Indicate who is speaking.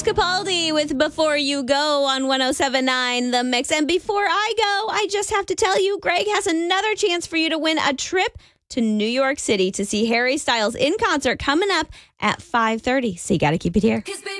Speaker 1: Capaldi with Before You Go on 107.9 The Mix. And before I go, I just have to tell you, Greg has another chance for you to win a trip to New York City to see Harry Styles in concert coming up at 5:30. So you got to keep it here.